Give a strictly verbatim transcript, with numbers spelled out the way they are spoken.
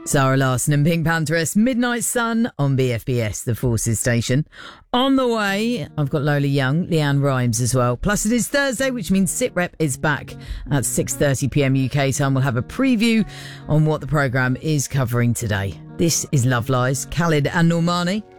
Zara Larsson and Pink Pantheress, Midnight Sun on B F B S, the Forces station. On the way, I've got Lola Young, Leanne Rimes as well. Plus it is Thursday, which means SitRep is back at six thirty p m U K time. We'll have a preview on what the programme is covering today. This is Love Lies, Khalid and Normani.